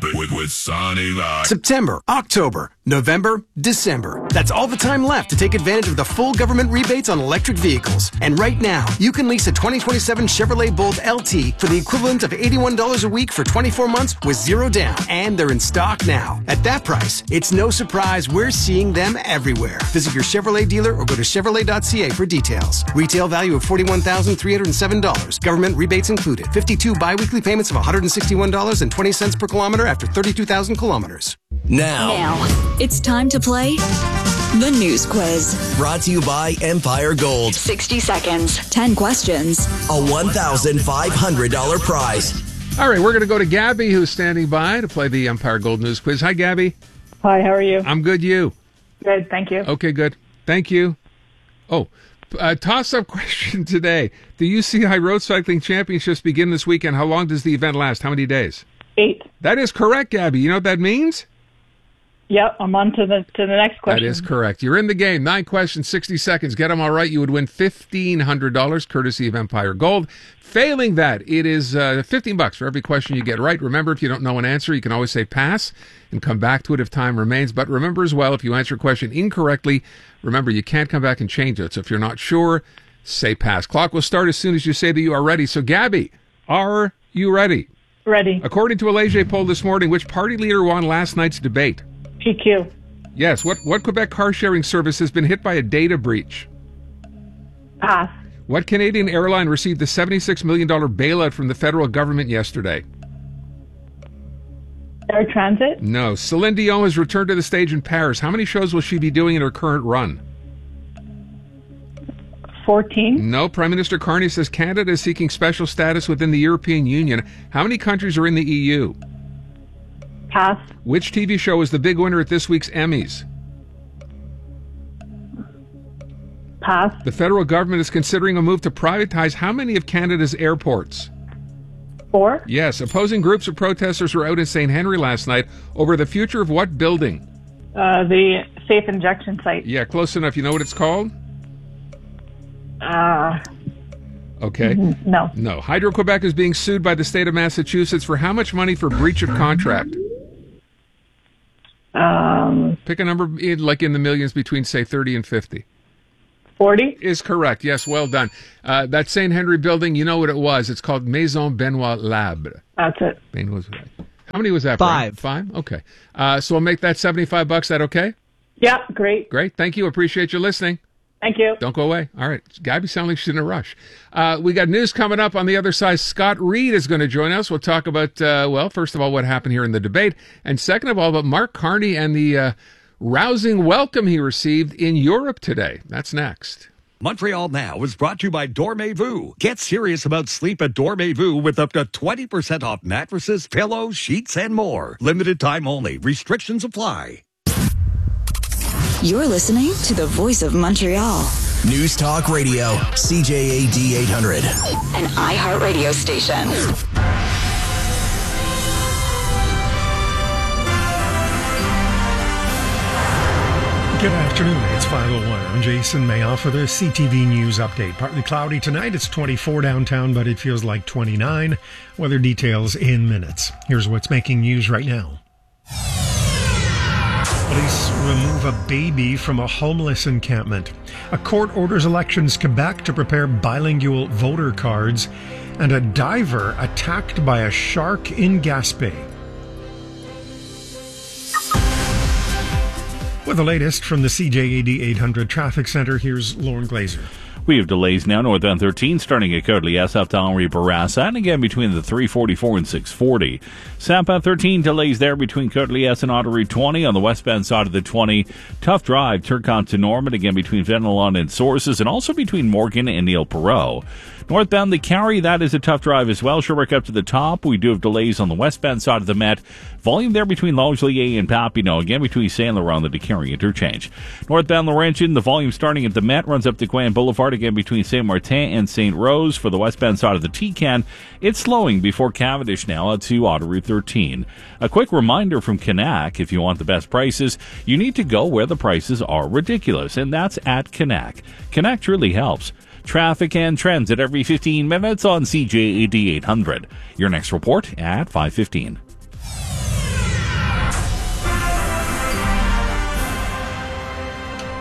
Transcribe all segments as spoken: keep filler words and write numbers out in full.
Pump it with, with Sonny Live. September, October, November, December. That's all the time left to take advantage of the full government rebates on electric vehicles. And right now, you can lease a twenty twenty-seven Chevrolet Bolt L T for the equivalent of eighty-one dollars a week for twenty-four months with zero down. And they're in stock now. At that price, it's no surprise we're seeing them everywhere. Visit your Chevrolet dealer or go to Chevrolet dot C A for details. Retail value of forty-one thousand three hundred seven dollars. Government rebates included. fifty-two biweekly payments of one hundred sixty-one dollars and twenty cents per kilometer after thirty-two thousand kilometers. Now. Now, it's time to play the News Quiz. Brought to you by Empire Gold. sixty seconds, ten questions, a one thousand five hundred dollars prize. All right, we're going to go to Gabby, who's standing by to play the Empire Gold News Quiz. Hi, Gabby. Hi, how are you? I'm good, you? Good, thank you. Okay, good. Thank you. Oh, uh, toss-up question today. The U C I Road Cycling Championships begin this weekend. How long does the event last? How many days? Eight. That is correct, Gabby. You know what that means? Yep, I'm on to the to the next question. That is correct. You're in the game. Nine questions, sixty seconds. Get them all right. You would win fifteen hundred dollars, courtesy of Empire Gold. Failing that, it is uh, fifteen bucks for every question you get right. Remember, if you don't know an answer, you can always say pass and come back to it if time remains. But remember as well, if you answer a question incorrectly, remember, you can't come back and change it. So if you're not sure, say pass. Clock will start as soon as you say that you are ready. So, Gabby, are you ready? Ready. According to a Leger poll this morning, which party leader won last night's debate? P Q. Yes. What, what Quebec car-sharing service has been hit by a data breach? Pass. What Canadian airline received a seventy-six million dollars bailout from the federal government yesterday? Air Transit. No. Celine Dion has returned to the stage in Paris. How many shows will she be doing in her current run? fourteen. No. Prime Minister Carney says Canada is seeking special status within the European Union. How many countries are in the E U? Pass. Which T V show is the big winner at this week's Emmys? Pass. The federal government is considering a move to privatize how many of Canada's airports? Four. Yes. Opposing groups of protesters were out in Saint Henry last night over the future of what building? Uh, the safe injection site. Yeah, close enough. You know what it's called? Uh, Okay. no. No. Hydro-Quebec is being sued by the state of Massachusetts for how much money for breach of contract? Um, Pick a number in, like in the millions between, say, thirty and fifty. forty. Is correct. Yes, well done. Uh, that Saint Henry building, you know what it was. It's called Maison Benoit Labre. That's it. Benoit Labre. How many was that? Five. Brian? Five? Okay. Uh, so we'll make that seventy-five bucks. That okay? Yeah, great. Great. Thank you. Appreciate you listening. Thank you. Don't go away. All right. Gabby sounds like she's in a rush. Uh, we got news coming up on the other side. Scott Reed is going to join us. We'll talk about, uh, well, first of all, what happened here in the debate. And second of all, about Mark Carney and the uh, rousing welcome he received in Europe today. That's next. Montreal Now is brought to you by Dormez-vous. Get serious about sleep at Dormez-vous with up to twenty percent off mattresses, pillows, sheets, and more. Limited time only. Restrictions apply. You're listening to the voice of Montreal. News Talk Radio, C J A D eight hundred. An iHeartRadio station. Good afternoon. It's five oh one. I'm Jason Mayoff for the C T V News Update. Partly cloudy tonight. It's twenty-four downtown, but it feels like twenty-nine. Weather details in minutes. Here's what's making news right now. Police remove a baby from a homeless encampment. A court orders Elections Quebec to prepare bilingual voter cards. And a diver attacked by a shark in Gaspé. With the latest from the C J A D eight hundred Traffic Center, here's Lauren Glazer. We have delays now northbound thirteen starting at Côte-Liesse up to Henri Bourassa and again between the three forty-four and six forty. Southbound thirteen delays there between Côte-Liesse and Autoroute twenty on the westbound side of the twenty. Tough drive Turcotte to Norman again between Fenelon and Sources and also between Morgan and Neil Perot. Northbound the Carry, that is a tough drive as well. Sherbrooke up to the top. We do have delays on the westbound side of the Met. Volume there between Langelier and Papineau, again between Saint Laurent and the DeCarry interchange. Northbound Laurentian, the volume starting at the Met runs up to Gouin Boulevard, again between Saint Martin and Saint Rose. For the westbound side of the T-Can, it's slowing before Cavendish now to Autoroute thirteen. A quick reminder from Canac, if you want the best prices, you need to go where the prices are ridiculous, and that's at Canac. Canac truly helps. Traffic and trends at every fifteen minutes on C J A D eight hundred. Your next report at five fifteen.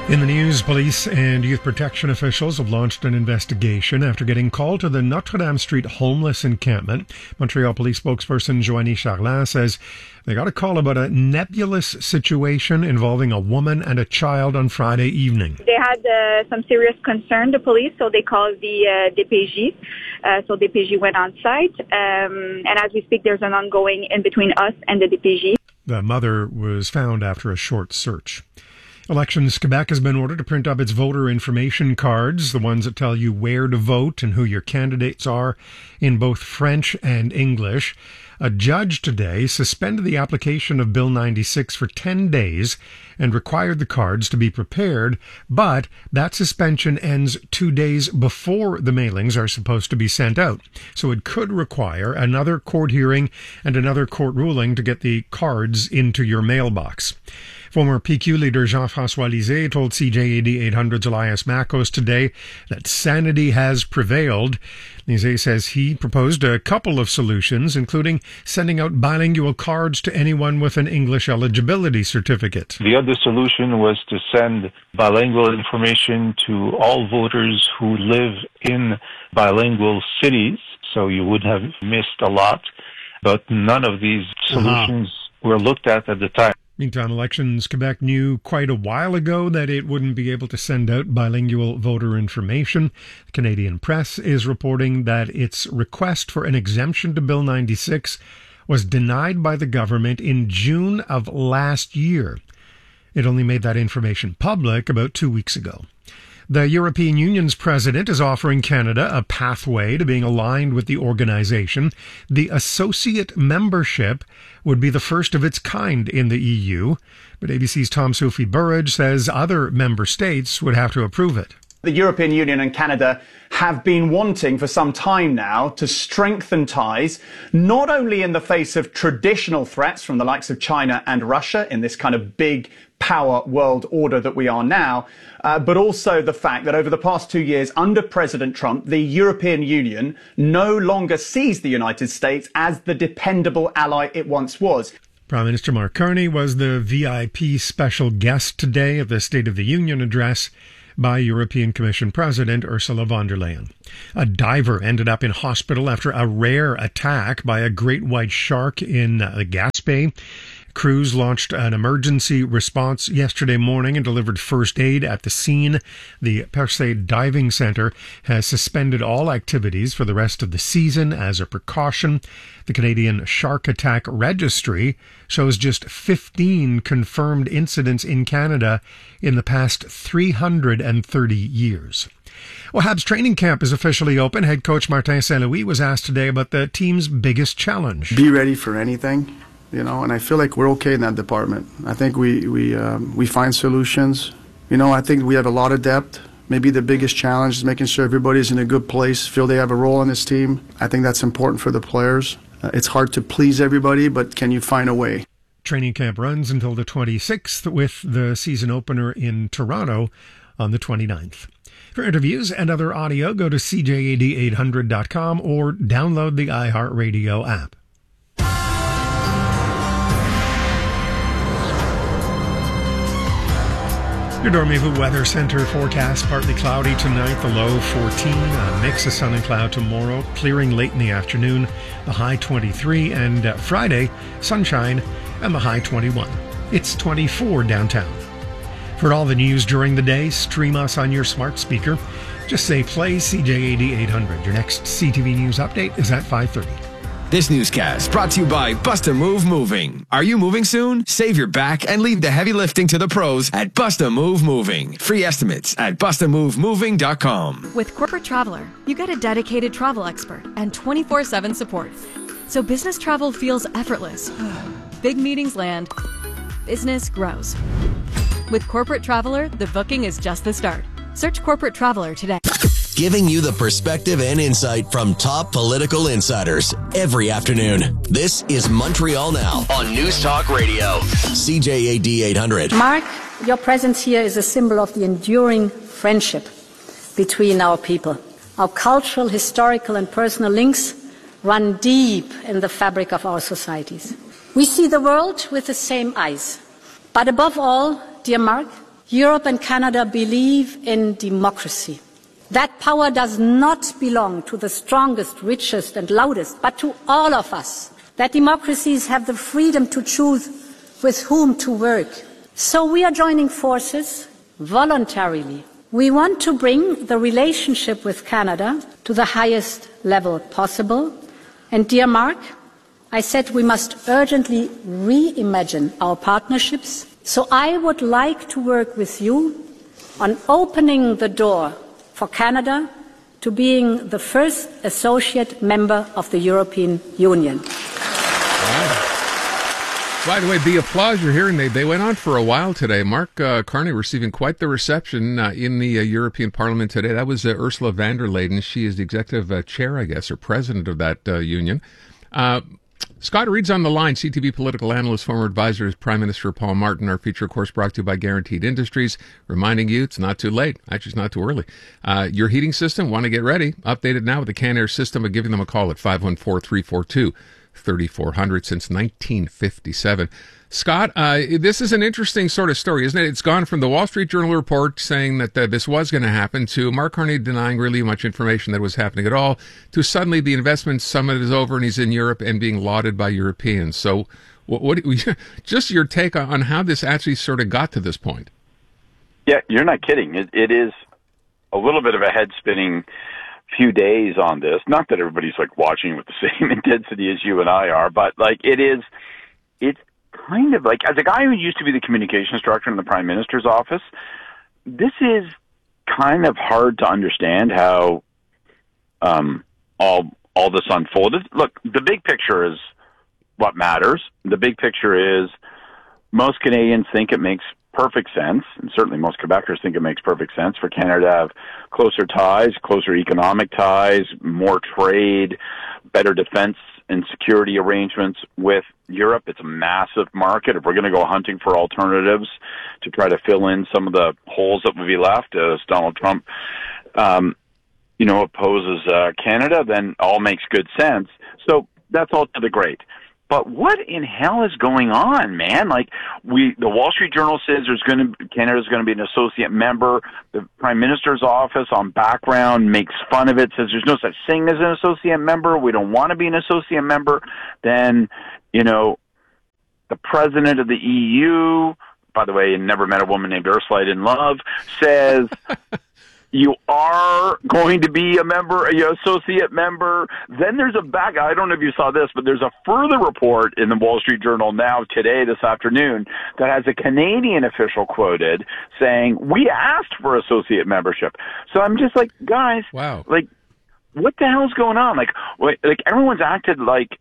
In the news, police and youth protection officials have launched an investigation after getting called to the Notre Dame Street homeless encampment. Montreal police spokesperson Joanie Charlin says they got a call about a nebulous situation involving a woman and a child on Friday evening. They had uh, some serious concern, the police, so they called the uh, D P J. Uh, so D P J went on site, um, and as we speak, there's an ongoing in between us and the D P J. The mother was found after a short search. Elections Quebec has been ordered to print up its voter information cards, the ones that tell you where to vote and who your candidates are, in both French and English. A judge today suspended the application of Bill ninety-six for ten days and required the cards to be prepared, but that suspension ends two days before the mailings are supposed to be sent out. So it could require another court hearing and another court ruling to get the cards into your mailbox. Former P Q leader Jean-François Lisée told C J A D eight hundred's Elias Makos today that sanity has prevailed. Lisée says he proposed a couple of solutions, including sending out bilingual cards to anyone with an English eligibility certificate. The other solution was to send bilingual information to all voters who live in bilingual cities, so you would have missed a lot. But none of these solutions uh-huh. were looked at at the time. Meantime, Elections Quebec knew quite a while ago that it wouldn't be able to send out bilingual voter information. The Canadian Press is reporting that its request for an exemption to Bill ninety-six was denied by the government in June of last year. It only made that information public about two weeks ago. The European Union's president is offering Canada a pathway to being aligned with the organization. The associate membership would be the first of its kind in the E U, but A B C's Tom Sophie Burridge says other member states would have to approve it. The European Union and Canada have been wanting for some time now to strengthen ties, not only in the face of traditional threats from the likes of China and Russia in this kind of big power world order that we are now, uh, but also the fact that over the past two years under President Trump, the European Union no longer sees the United States as the dependable ally it once was. Prime Minister Mark Carney was the V I P special guest today at the State of the Union address by European Commission President Ursula von der Leyen. A diver ended up in hospital after a rare attack by a great white shark in the Gaspé. Crews launched an emergency response yesterday morning and delivered first aid at the scene. The Percé Diving Centre has suspended all activities for the rest of the season as a precaution. The Canadian Shark Attack Registry shows just fifteen confirmed incidents in Canada in the past three hundred thirty years. Well, Habs training camp is officially open. Head coach Martin Saint-Louis was asked today about the team's biggest challenge. Be ready for anything. You know, and I feel like we're okay in that department. I think we we um, we find solutions. You know, I think we have a lot of depth. Maybe the biggest challenge is making sure everybody's in a good place, feel they have a role in this team. I think that's important for the players. Uh, it's hard to please everybody, but can you find a way? Training camp runs until the twenty-sixth, with the season opener in Toronto on the twenty-ninth. For interviews and other audio, go to C J A D eight hundred dot com or download the iHeartRadio app. Your Dormez-vous Weather Center forecast: partly cloudy tonight, the low fourteen, a mix of sun and cloud tomorrow, clearing late in the afternoon, the high twenty-three, and uh, Friday, sunshine and the high twenty-one. It's twenty-four downtown. For all the news during the day, stream us on your smart speaker. Just say play C J A D eight hundred. Your next C T V News update is at five thirty. This newscast brought to you by Busta Move Moving. Are you moving soon? Save your back and leave the heavy lifting to the pros at Busta Move Moving. Free estimates at busta move moving dot com. With Corporate Traveler, you get a dedicated travel expert and twenty-four seven support. So business travel feels effortless. Big meetings land. Business grows. With Corporate Traveler, the booking is just the start. Search Corporate Traveler today. Giving you the perspective and insight from top political insiders every afternoon. This is Montreal Now on News Talk Radio. C J A D eight hundred. Mark, your presence here is a symbol of the enduring friendship between our people. Our cultural, historical, and personal links run deep in the fabric of our societies. We see the world with the same eyes. But above all, dear Mark, Europe and Canada believe in democracy. That power does not belong to the strongest, richest and loudest, but to all of us. That democracies have the freedom to choose with whom to work. So we are joining forces voluntarily. We want to bring the relationship with Canada to the highest level possible. And dear Mark, I said we must urgently reimagine our partnerships. So I would like to work with you on opening the door for Canada to being the first associate member of the European Union. Wow. By the way, the applause you're hearing, they, they went on for a while today. Mark uh, Carney receiving quite the reception uh, in the uh, European Parliament today. That was uh, Ursula von der Leyen. She is the executive uh, chair, I guess, or president of that uh, union. Uh, Scott Reed's on the line, C T V political analyst, former advisor to Prime Minister Paul Martin. Our feature, of course, brought to you by Guaranteed Industries, reminding you it's not too late. Actually, it's not too early. Uh, your heating system, want to get ready? Update it now with the Canair system of giving them a call at five one four, three four two, three four zero zero since nineteen fifty-seven. Scott, uh, this is an interesting sort of story, isn't it? It's gone from the Wall Street Journal report saying that uh, this was going to happen to Mark Carney denying really much information that was happening at all to suddenly the investment summit is over and he's in Europe and being lauded by Europeans. So what, what just your take on how this actually sort of got to this point? Yeah, you're not kidding. It, it is a little bit of a head-spinning few days on this. Not that everybody's like watching with the same intensity as you and I are, but like it is, it's kind of like, as a guy who used to be the communications director in the Prime Minister's office, this is kind of hard to understand how um, all all this unfolded. Look, the big picture is what matters. The big picture is most Canadians think it makes perfect sense, and certainly most Quebecers think it makes perfect sense for Canada to have closer ties, closer economic ties, more trade, better defense and security arrangements with Europe. It's a massive market. If we're going to go hunting for alternatives to try to fill in some of the holes that would be left as Donald Trump, um, you know, opposes uh, Canada, then all makes good sense. So that's all to the great. But what in hell is going on, man? Like, we, the Wall Street Journal says there's going to, Canada's going to be an associate member. The Prime Minister's office on background makes fun of it, says there's no such thing as an associate member. We don't want to be an associate member. Then, you know, the president of the E U, by the way, never met a woman named Ursula I didn't love, says you are going to be a member, an associate member. Then there's a back, I don't know if you saw this, but there's a further report in the Wall Street Journal now today, this afternoon, that has a Canadian official quoted saying, we asked for associate membership. So I'm just like, guys, wow, like, what the hell's going on? Like, like everyone's acted like,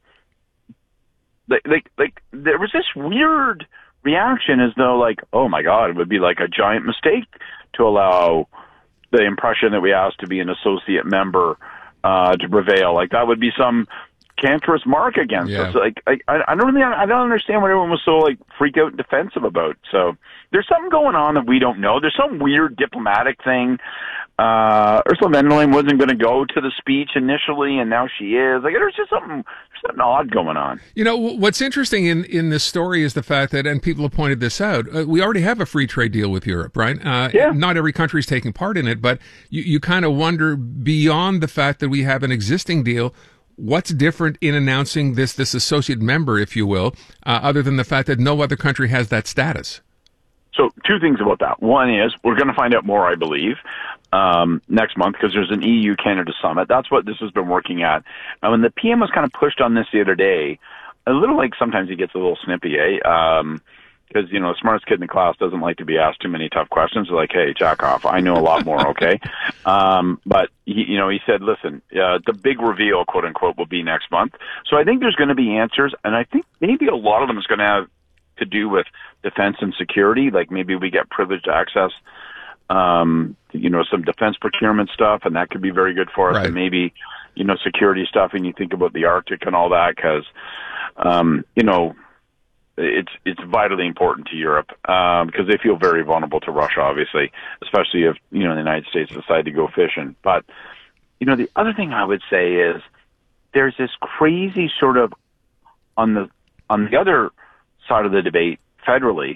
like, like, like there was this weird reaction as though like, oh my God, it would be like a giant mistake to allow the impression that we asked to be an associate member uh, to prevail. Like that would be some cancerous mark against yeah. us. Like I, I don't really, I don't understand what everyone was so like freak out and defensive about. So there's something going on that we don't know. There's some weird diplomatic thing. Uh, Ursula von der Leyen wasn't going to go to the speech initially, and now she is. Like there's just something, there's something odd going on. You know, what's interesting in, in this story is the fact that, and people have pointed this out, uh, we already have a free trade deal with Europe, right? Uh, yeah. Not every country is taking part in it, but you, you kind of wonder, beyond the fact that we have an existing deal, what's different in announcing this this associate member, if you will, uh, other than the fact that no other country has that status? So two things about that. One is we're going to find out more, I believe, um, next month because there's an E U-Canada summit. That's what this has been working at. And when the P M was kind of pushed on this the other day, a little like sometimes he gets a little snippy, eh? Um, because, you know, the smartest kid in the class doesn't like to be asked too many tough questions. They're like, hey, jack off. I know a lot more, okay? um, but, he, you know, he said, listen, uh, the big reveal, quote unquote, will be next month. So I think there's going to be answers, and I think maybe a lot of them is going to have to do with defense and security. Like maybe we get privileged access, um, you know, some defense procurement stuff, and that could be very good for us. Right. And maybe, you know, security stuff, and you think about the Arctic and all that, because, um, you know, it's it's vitally important to Europe um, because they feel very vulnerable to Russia, obviously, especially if, you know, the United States decide to go fishing. But, you know, the other thing I would say is there's this crazy sort of on the on the other side of the debate federally,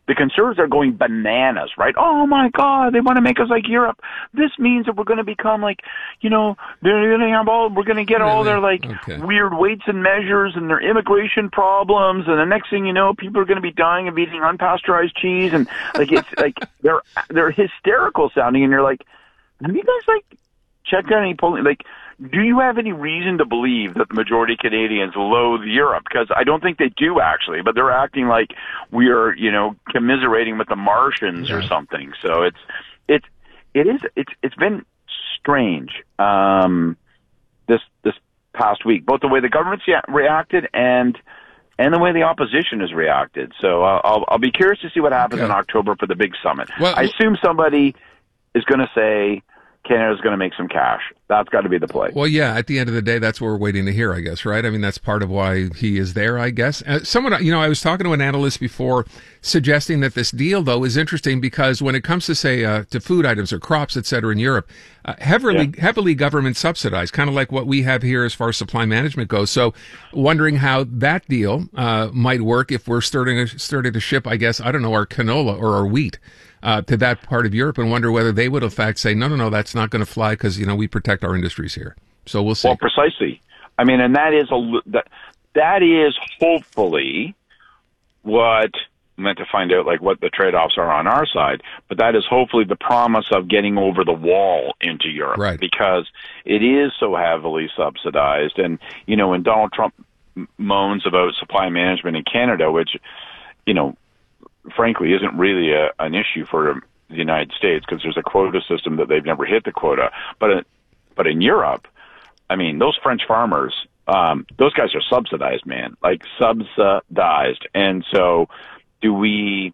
the conservatives are going bananas, right? Oh my God, they want to make us like Europe. This means that we're going to become like, you know, they're going to have all, we're going to get all their like Okay. weird weights and measures and their immigration problems, and the next thing you know, people are going to be dying of eating unpasteurized cheese, and like it's like they're they're hysterical sounding, and you're like, have you guys like checked out any polling? Like, do you have any reason to believe that the majority of Canadians loathe Europe? Because I don't think they do, actually, but they're acting like we are, you know, commiserating with the Martians or something. So it's, it's, it is, it's, it's been strange, um, this, this past week, both the way the government's reacted and, and the way the opposition has reacted. So uh, I'll, I'll be curious to see what happens Okay. in October for the big summit. Well, I assume somebody is going to say, Canada's going to make some cash. That's got to be the play. Well, yeah, at the end of the day, that's what we're waiting to hear, I guess, right? I mean, that's part of why he is there, I guess. Uh, someone, you know, I was talking to an analyst before suggesting that this deal, though, is interesting because when it comes to, say, uh, to food items or crops, et cetera, in Europe, uh, heavily, Yeah. heavily government subsidized, kind of like what we have here as far as supply management goes. So wondering how that deal uh, might work if we're starting, starting to ship, I guess, I don't know, our canola or our wheat. Uh, to that part of Europe, and wonder whether they would in fact say, no, no, no, that's not going to fly because, you know, we protect our industries here. So we'll see. Well, precisely. I mean, and that is a that that is hopefully what I meant to find out, like what the trade-offs are on our side. But that is hopefully the promise of getting over the wall into Europe, Right. because it is so heavily subsidized. And you know, when Donald Trump m- moans about supply management in Canada, which you know, frankly, isn't really a, an issue for the United States because there's a quota system that they've never hit the quota. But uh, but in Europe, I mean, those French farmers, um, those guys are subsidized, man, like subsidized. And so, do we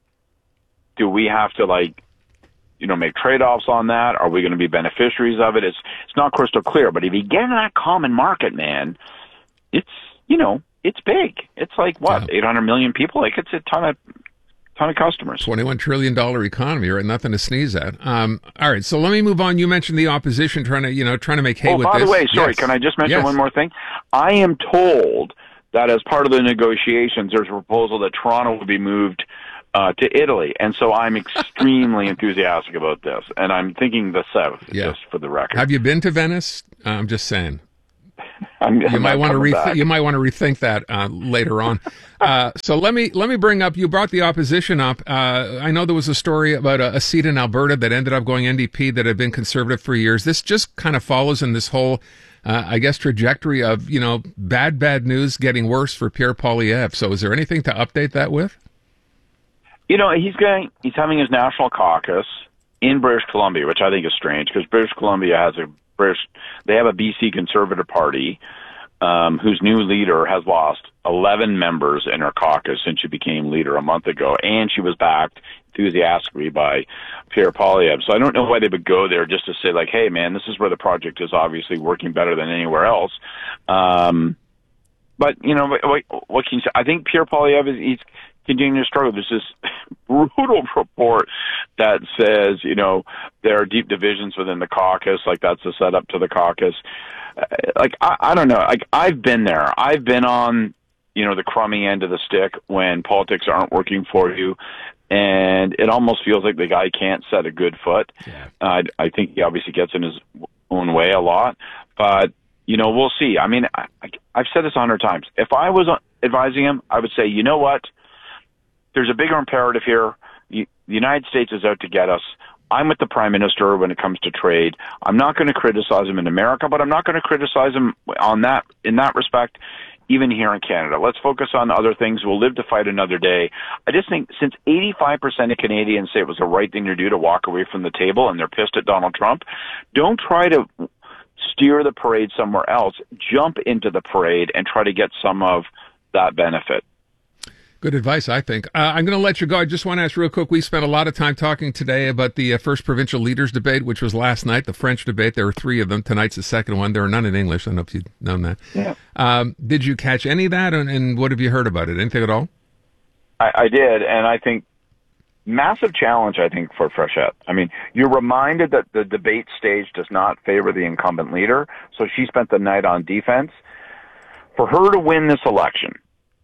do we have to like, you know, make trade-offs on that? Are we going to be beneficiaries of it? It's it's not crystal clear. But if you get into that common market, man, it's you know, it's big. It's like what, eight hundred million people? Like it's a ton of. ton of customers. twenty-one trillion dollars economy, right? Nothing to sneeze at. Um, all right, so let me move on. You mentioned the opposition trying to, you know, trying to make hay oh, with by this. the way, sorry, Yes. can I just mention Yes. one more thing? I am told that as part of the negotiations, there's a proposal that Toronto will be moved uh, to Italy, and so I'm extremely enthusiastic about this, and I'm thinking the South, Yeah. just for the record. Have you been to Venice? Uh, I'm just saying. I'm, You I'm might not want to coming reth- back. you might want to rethink that uh, later on. Uh, so let me let me bring up. You brought the opposition up. Uh, I know there was a story about a, a seat in Alberta that ended up going N D P that had been conservative for years. This just kind of follows in this whole, uh, I guess, trajectory of you know bad bad news getting worse for Pierre Poilievre. So is there anything to update that with? You know, he's going. He's having his national caucus in British Columbia, which I think is strange because British Columbia has a British. They have a B C Conservative Party um, whose new leader has lost eleven members in her caucus since she became leader a month ago, and she was backed enthusiastically by Pierre Poilievre. So I don't know why they would go there just to say like, "Hey, man, this is where the project is obviously working better than anywhere else." Um, but you know, what, what can you say? I think Pierre Poilievre is he's continuing to struggle. There's this brutal report that says, you know, there are deep divisions within the caucus, like that's the setup to the caucus. Uh, like, I, I don't know. Like, I've been there. I've been on, you know, the crummy end of the stick when politics aren't working for you. And it almost feels like the guy can't set a good foot. Yeah. Uh, I, I think he obviously gets in his own way a lot. But, you know, we'll see. I mean, I, I, I've said this a hundred times. If I was advising him, I would say, you know what? There's a bigger imperative here. The United States is out to get us. I'm with the Prime Minister when it comes to trade. I'm not going to criticize him in America, but I'm not going to criticize him on that in that respect, even here in Canada. Let's focus on other things. We'll live to fight another day. I just think since eighty-five percent of Canadians say it was the right thing to do to walk away from the table and they're pissed at Donald Trump, don't try to steer the parade somewhere else. Jump into the parade and try to get some of that benefit. Good advice, I think. Uh, I'm going to let you go. I just want to ask real quick. We spent a lot of time talking today about the uh, first provincial leaders debate, which was last night, the French debate. There were three of them. Tonight's the second one. There are none in English. I don't know if you'd known that. Yeah. Um, did you catch any of that, and, and what have you heard about it? Anything at all? I, I did, and I think massive challenge, I think, for Frechette. I mean, you're reminded that the debate stage does not favor the incumbent leader, so she spent the night on defense. For her to win this election,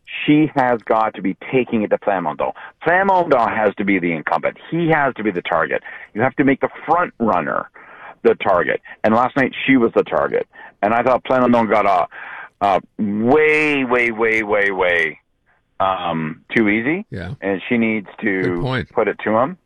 she has got to be taking it to Plamondon. Plamondon has to be the incumbent. He has to be the target. You have to make the front runner the target. And last night, she was the target. And I thought Plamondon got a, a way, way, way, way, way um, too easy. Yeah. And she needs to put it to him.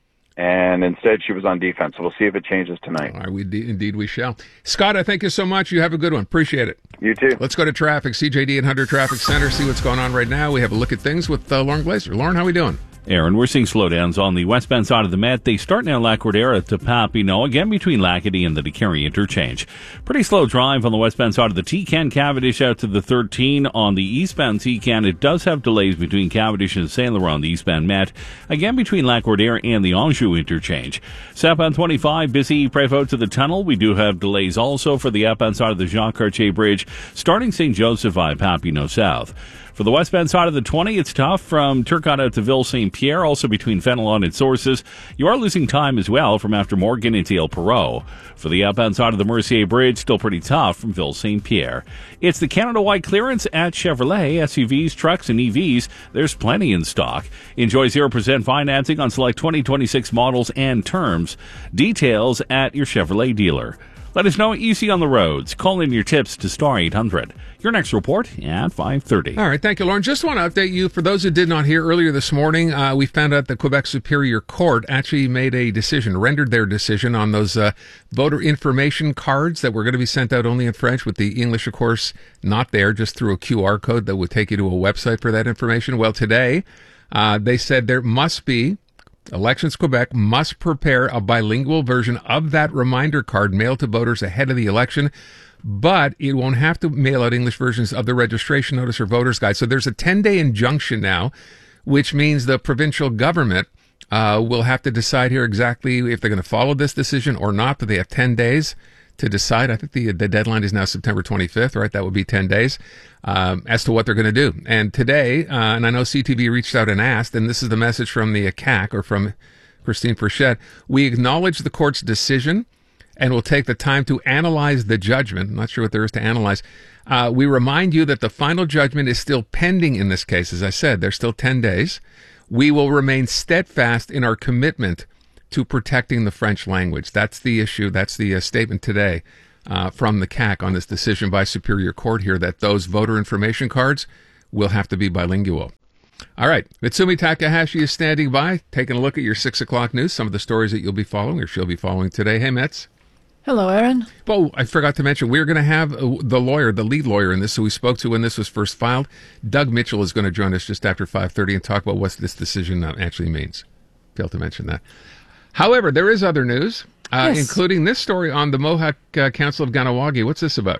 And instead, she was on defense. So we'll see if it changes tonight. All right, we de- indeed we shall. Scott, I thank you so much. You have a good one. Appreciate it. You too. Let's go to traffic. C J D and Hunter Traffic Center. See what's going on right now. We have a look at things with uh, Lauren Glazer. Lauren, how are we doing? Aaron, we're seeing slowdowns on the westbound side of the Met. They start now La Cordera to Papineau, again between Lacadie and the DeCarry interchange. Pretty slow drive on the westbound side of the T-Can, Cavendish out to the thirteen. On the eastbound T-Can, it does have delays between Cavendish and Saint Laurent on the eastbound Met, again between La Cordera and the Anjou interchange. Southbound twenty-five, busy Prévost to the tunnel. We do have delays also for the outbound side of the Jean Cartier Bridge, starting Saint Joseph by Papineau South. For the westbound side of the twenty, it's tough from Turcotte out to Ville-Saint-Pierre, also between Fenelon and Sources. You are losing time as well from after Morgan into El Perrot. For the outbound side of the Mercier Bridge, still pretty tough from Ville-Saint-Pierre. It's the Canada-wide clearance at Chevrolet. S U Vs, trucks, and E Vs, there's plenty in stock. Enjoy zero percent financing on select twenty twenty-six models and terms. Details at your Chevrolet dealer. Let us know what you see on the roads. Call in your tips to star eight hundred. Your next report at five thirty. All right, thank you, Lauren. Just want to update you. For those who did not hear earlier this morning, uh, we found out the Quebec Superior Court actually made a decision, rendered their decision on those uh, voter information cards that were going to be sent out only in French, with the English, of course, not there, just through a Q R code that would take you to a website for that information. Well, today, uh, they said there must be Elections Quebec must prepare a bilingual version of that reminder card mailed to voters ahead of the election, but it won't have to mail out English versions of the registration notice or voter's guide. So there's a ten-day injunction now, which means the provincial government uh, will have to decide here exactly if they're going to follow this decision or not, but they have ten days to decide. I think the the deadline is now September twenty-fifth, right? That would be ten days um, as to what they're going to do. And today, uh, and I know C T V reached out and asked, and this is the message from the C A C or from Christine Frechette. We acknowledge the court's decision and will take the time to analyze the judgment. I'm not sure what there is to analyze. Uh, we remind you that the final judgment is still pending in this case. As I said, there's still ten days. We will remain steadfast in our commitment to protecting the French language. That's the issue. That's the uh, statement today uh, from the C A C on this decision by Superior Court here, that those voter information cards will have to be bilingual. All right. Mitsumi Takahashi is standing by, taking a look at your six o'clock news, some of the stories that you'll be following or she'll be following today. Hey, Mets. Hello, Aaron. Oh, I forgot to mention, we're going to have uh, the lawyer, the lead lawyer in this, who we spoke to when this was first filed. Doug Mitchell is going to join us just after five thirty and talk about what this decision uh, actually means. Failed to mention that. However, there is other news, uh, yes. including this story on the Mohawk uh, Council of Kahnawake. What's this about?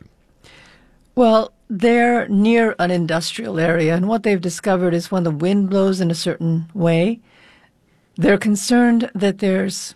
Well, they're near an industrial area, and what they've discovered is when the wind blows in a certain way, they're concerned that there's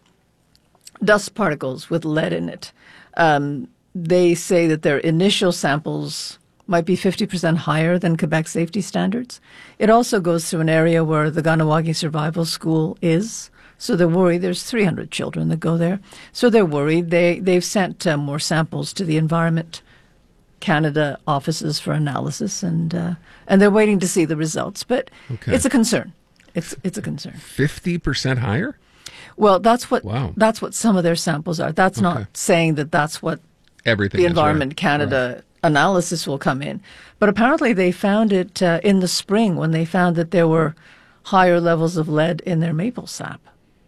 dust particles with lead in it. Um, they say that their initial samples might be fifty percent higher than Quebec safety standards. It also goes through an area where the Kahnawake Survival School is. So they're worried. There's three hundred children that go there. So they're worried. They, they've sent uh, more samples to the Environment Canada offices for analysis, and uh, and they're waiting to see the results. But okay. It's a concern. It's it's a concern. fifty percent higher? Well, that's what wow. that's what some of their samples are. That's okay. Not saying that that's what everything the is, Environment right. Canada right. analysis will come in. But apparently they found it uh, in the spring when they found that there were higher levels of lead in their maple sap.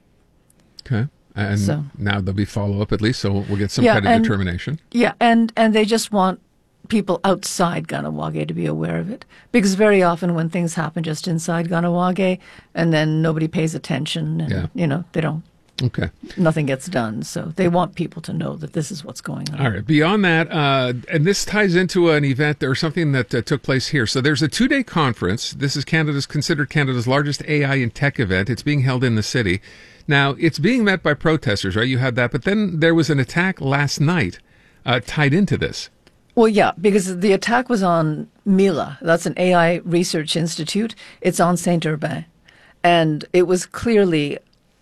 Okay. And so, now there'll be follow-up at least, so we'll get some yeah, kind of and, determination. Yeah, and, and they just want people outside Kahnawake to be aware of it. Because very often when things happen just inside Kahnawake, and then nobody pays attention, and, yeah. you know, they don't, okay. nothing gets done. So they want people to know that this is what's going on. All right. Beyond that, uh, and this ties into an event or something that uh, took place here. So there's a two-day conference. This is Canada's considered Canada's largest A I and tech event. It's being held in the city. Now, it's being met by protesters, right? You had that. But then there was an attack last night uh, tied into this. Well, yeah, because the attack was on Mila. That's an A I research institute. It's on Saint-Urbain. And it was clearly,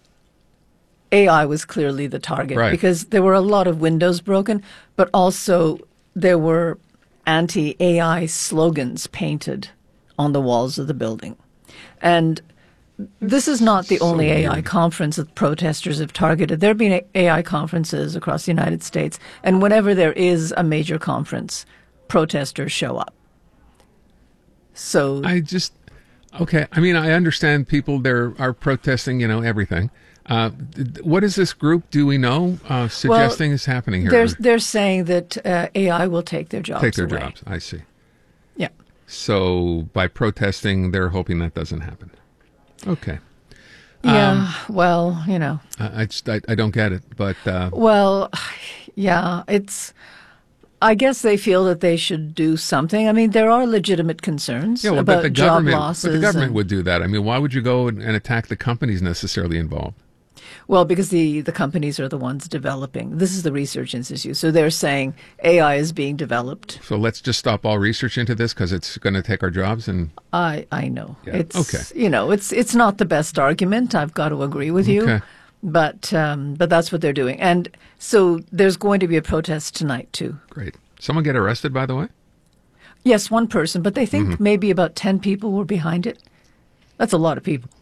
A I was clearly the target. Right. Because there were a lot of windows broken, but also there were anti-A I slogans painted on the walls of the building. And this is not the only so A I weird. conference that protesters have targeted. There have been A I conferences across the United States, and whenever there is a major conference, protesters show up. So I just okay. I mean, I understand people there are protesting, you know, everything. Uh, th- what is this group? Do we know uh, suggesting well, is happening here? They're, they're saying that uh, A I will take their jobs Take their away. jobs. I see. Yeah. So by protesting, they're hoping that doesn't happen. Okay. Yeah. Um, well, you know. I, I just I, I don't get it, but uh, Well, yeah, it's. I guess they feel that they should do something. I mean, there are legitimate concerns yeah, well, about but the job government, losses. but the government and- would do that. I mean, why would you go and, and attack the companies necessarily involved? Well, because the, the companies are the ones developing. This is the Research Institute. So they're saying A I is being developed. So let's just stop all research into this because it's going to take our jobs. And I I know. Yeah, It's okay. you know, it's it's not the best argument. I've got to agree with you. Okay. But um, but that's what they're doing. And so there's going to be a protest tonight too. Great. Someone get arrested, by the way? Yes, one person, but they think Mhm. maybe about ten people were behind it. That's a lot of people.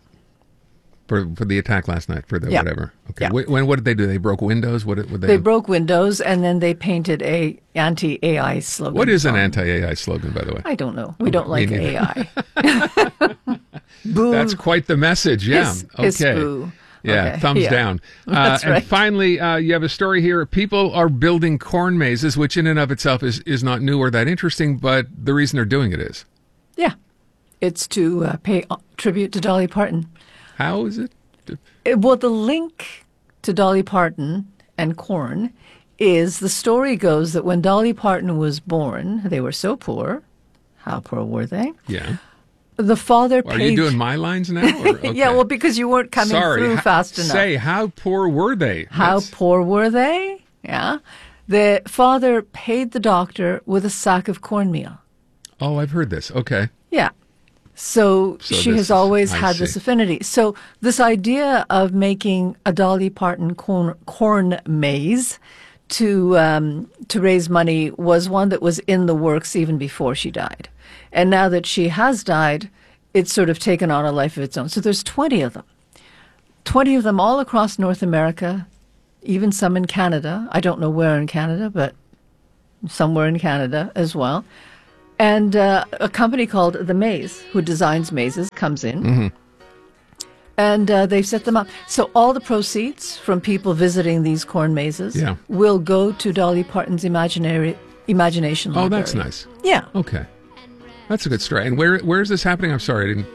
For for the attack last night, for the Yeah. whatever. Okay. Yeah. Wh- When what did they do? They broke windows. What did what They they? broke windows and then they painted a anti-A I slogan. What is an on- anti-A I slogan, by the way? I don't know. We don't Me like neither. A I. Boo. That's quite the message. Yeah. Hiss- hiss okay. boo. Yeah. Okay. Thumbs Yeah. down. Uh, That's and right. finally, uh, you have a story here. People are building corn mazes, which in and of itself is is not new or that interesting, but the reason they're doing it is Yeah. It's to uh, pay uh, tribute to Dolly Parton. how is it? It- well, the link to Dolly Parton and corn is the story goes that when Dolly Parton was born, they were so poor. How poor were they? Yeah. The father Are paid. you doing my lines now? Or, okay. Yeah, well, because you weren't coming Sorry. through ha- fast enough. Say, how poor were they? How That's- poor were they? Yeah. The father paid the doctor with a sack of cornmeal. Oh, I've heard this. Okay. Yeah. So, So she this has is- always I had this see. affinity. So this idea of making a Dolly Parton corn, corn maze to um, to raise money was one that was in the works even before she died. And now that she has died, it's sort of taken on a life of its own. So there's twenty of them. twenty of them all across North America, even some in Canada. I don't know where in Canada, but somewhere in Canada as well. And uh, a company called The Maze, who designs mazes, comes in. Mhm. And uh, they've set them up. So all the proceeds from people visiting these corn mazes Yeah. will go to Dolly Parton's imaginary imagination Oh, library. that's nice. Yeah. Okay. That's a good story. And where where is this happening? I'm sorry, I didn't.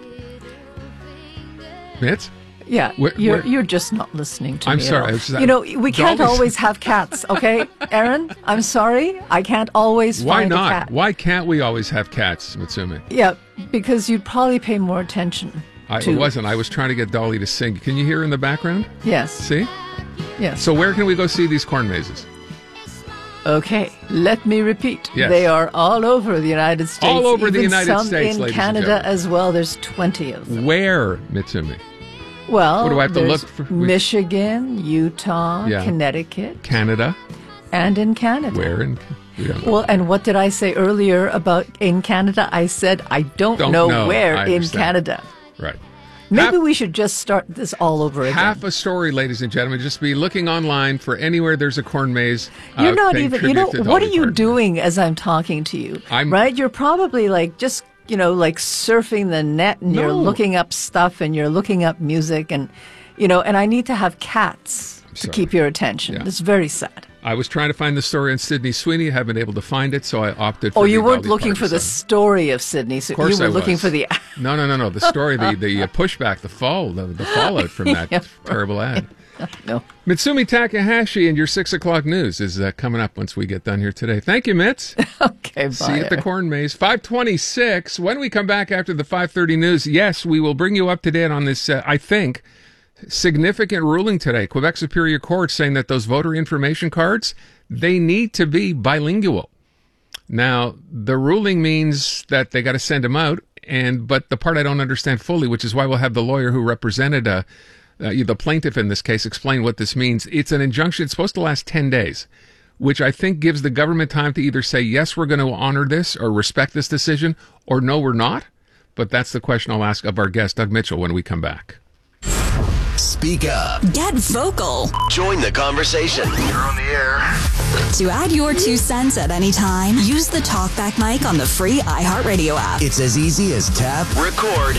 Mitz? Yeah, Where- you're where- you're just not listening to I'm me. at sorry, all. I was just- you know, we can't Dolly's- always have cats, okay, Aaron? I'm sorry, I can't always Why find a not? cat. Why can't we always have cats, Mitsumi? Yeah, because you'd probably pay more attention. I to, it wasn't. I was trying to get Dolly to sing. Can you hear her in the background? Yes. See? Yes. So where can we go see these corn mazes? Okay, let me repeat. Yes. They are all over the United States. All over the even United some States, in ladies and Canada gentlemen. as well. There's twenty of them. Where, Mitsumi? Well, What do I have to there's look for? We- Michigan, Utah, Yeah. Connecticut, Canada? and in Canada. Where in? We don't know. Well, and what did I say earlier about in Canada? I said I don't, Don't know, know. where I in understand. Canada. Right. Maybe we should just start this all over again. Half a story, ladies and gentlemen. Just be looking online for anywhere there's a corn maze. uh, You're not paying even, you tribute know, to what Dolly are you Parton. doing as I'm talking to you? I'm- right? You're probably like just, you know, like surfing the net and you're No. looking up stuff and you're looking up music and, you know, and I need to have cats to sorry. keep your attention. Yeah. It's very sad. I was trying to find the story on Sydney Sweeney. Haven't been able to find it, so I opted for Oh, the you weren't Dolly looking Parton for the song. story of Sydney. So Of course you were I looking was. for the. No, no, no, no. The story, the the uh, pushback, the fall, the, the fallout from that Yeah. terrible ad. No. Mitsumi Takahashi and your six o'clock news is uh, coming up once we get done here today. Thank you, Mitz. Okay, bye. See you at the corn maze. five twenty-six. When we come back after the five thirty news, yes, we will bring you up to date on this, uh, I think, significant ruling today. Quebec Superior Court saying that those voter information cards, they need to be bilingual. Now, the ruling means that they got to send them out, and but the part I don't understand fully, which is why we'll have the lawyer who represented uh, uh, the plaintiff in this case explain what this means. It's an injunction. It's supposed to last ten days, which I think gives the government time to either say, yes, we're going to honor this or respect this decision, or no, we're not. But that's the question I'll ask of our guest, Doug Mitchell, when we come back. Speak up. Get vocal. Join the conversation. You're on the air. To add your two cents at any time, use the TalkBack mic on the free iHeartRadio app. It's as easy as tap, record,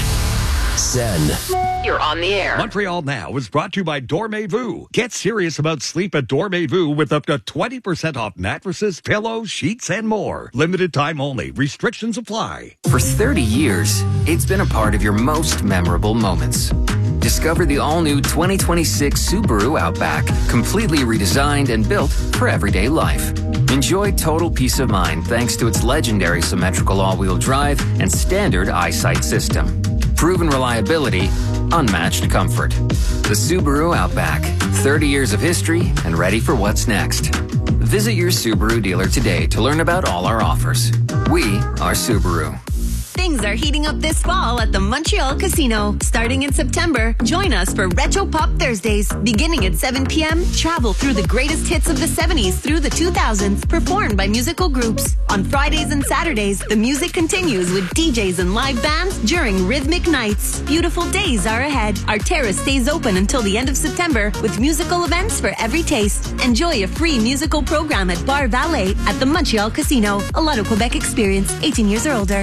send. You're on the air. Montreal Now is brought to you by Dormez-vous. Get serious about sleep at Dormez-vous with up to twenty percent off mattresses, pillows, sheets, and more. Limited time only. Restrictions apply. For thirty years, it's been a part of your most memorable moments. Discover the all-new twenty twenty-six Subaru Outback, completely redesigned and built for everyday life. Enjoy total peace of mind thanks to its legendary symmetrical all-wheel drive and standard eyesight system. Proven reliability, unmatched comfort. The Subaru Outback, thirty years of history and ready for what's next. Visit your Subaru dealer today to learn about all our offers. We are Subaru. Things are heating up this fall at the Montreal Casino. Starting in September, join us for Retro Pop Thursdays. Beginning at seven p.m., travel through the greatest hits of the seventies through the two thousands, performed by musical groups. On Fridays and Saturdays, the music continues with D Js and live bands during rhythmic nights. Beautiful days are ahead. Our terrace stays open until the end of September with musical events for every taste. Enjoy a free musical program at Bar Valet at the Montreal Casino. A Lotto Quebec experience, eighteen years or older.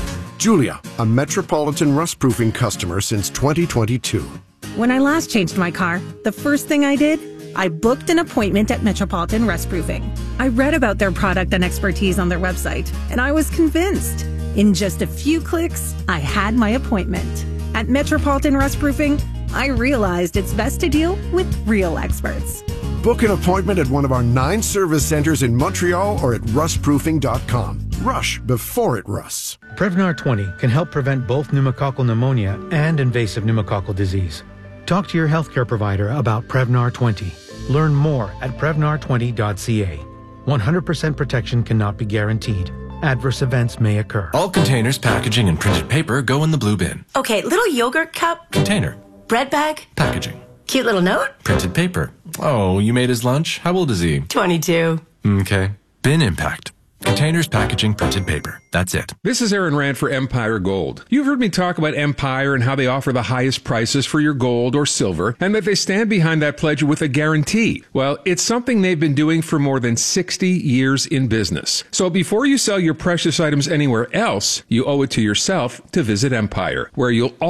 Julia, a Metropolitan rust-proofing customer since twenty twenty-two. When I last changed my car, the first thing I did, I booked an appointment at Metropolitan Rustproofing. I read about their product and expertise on their website, and I was convinced. In just a few clicks, I had my appointment. At Metropolitan Rustproofing, I realized it's best to deal with real experts. Book an appointment at one of our nine service centers in Montreal or at rust proofing dot com. Rush before it rusts. Prevnar twenty can help prevent both pneumococcal pneumonia and invasive pneumococcal disease. Talk to your healthcare provider about Prevnar twenty. Learn more at prevnar twenty dot c a. one hundred percent protection cannot be guaranteed. Adverse events may occur. All containers, packaging, and printed paper go in the blue bin. Okay, little yogurt cup. Container. Bread bag. Packaging. Cute little note. Printed paper. Oh, you made his lunch? How old is he? twenty-two. Okay. Bin impact. Containers, packaging, printed paper. That's it. This is Aaron Rand for Empire Gold. You've heard me talk about Empire and how they offer the highest prices for your gold or silver, and that they stand behind that pledge with a guarantee. Well, it's something they've been doing for more than sixty years in business. So before you sell your precious items anywhere else, you owe it to yourself to visit Empire, where you'll